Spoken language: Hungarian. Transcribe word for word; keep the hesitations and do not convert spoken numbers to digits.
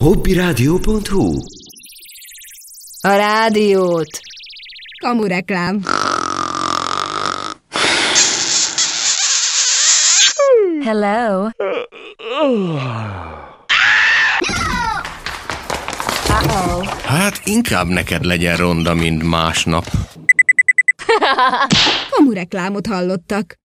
hobbyradio pont hu. A rádiót. Kamureklám. Hello. Uh-oh. Hát inkább neked legyen ronda, mint másnap. Kamureklámot hallottak.